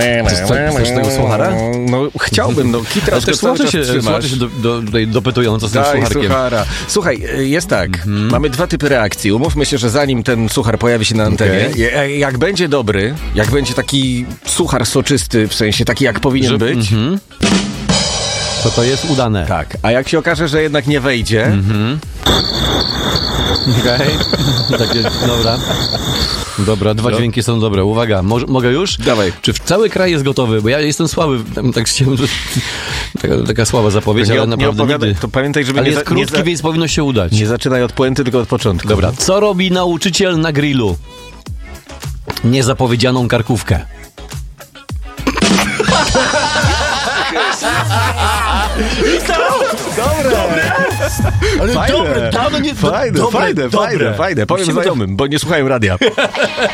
Chcesz tego słuchara? No chciałbym, no Kitra też cały czas Słuchacze się dopytują, co z tym słucharkiem. Suchara. Słuchaj, jest tak, mamy dwa typy reakcji. Umówmy się, że zanim ten suchar pojawi się na antenie, jak będzie dobry, jak będzie taki suchar soczysty, w sensie taki jak powinien być, to jest udane. tak, a jak się okaże, że jednak nie wejdzie, Okej. Takie, dobra, dwa dźwięki są dobre. Uwaga, mogę już? Dawaj. Czy cały kraj jest gotowy? Bo ja jestem słaby, tak chciałem, taka słaba zapowiedź, ale naprawdę nigdy. To pamiętaj, żeby ale jest krótki, więc powinno się udać. Nie zaczynaj od puenty, tylko od początku. Dobra, co robi nauczyciel na grillu? Niezapowiedzianą karkówkę. Dobre! Ale Fajne. dobre, dawno nie... Fajne. Powiem znajomym, bo nie słuchają radia.